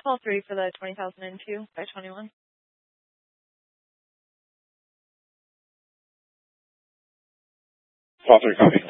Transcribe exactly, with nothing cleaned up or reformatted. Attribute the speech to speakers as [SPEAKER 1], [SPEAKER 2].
[SPEAKER 1] Call three for the twenty thousand two by twenty-one.
[SPEAKER 2] Call three, copy.